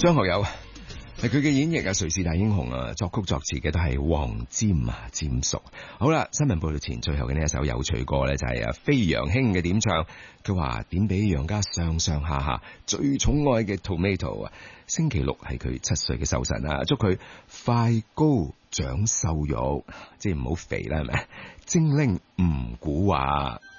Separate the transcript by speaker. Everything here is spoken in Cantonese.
Speaker 1: 張學友係佢嘅演繹啊，誰是大英雄啊，作曲作詞嘅都係黃霑啊，霑叔。好啦，新聞報道前最後嘅呢一首有趣歌呢，就係飛揚兄嘅點唱。佢話點俾楊家上上下下最寵愛嘅 Tomato 啊，星期六係佢7歲嘅壽辰啊，祝佢快高長瘦肉，即係唔好肥啦，係咪？精靈唔古話。